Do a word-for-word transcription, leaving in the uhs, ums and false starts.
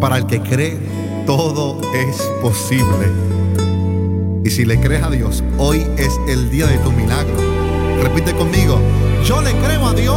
Para el que cree, todo es posible. Y si le crees a Dios, hoy es el día de tu milagro. Repite conmigo: yo le creo a Dios.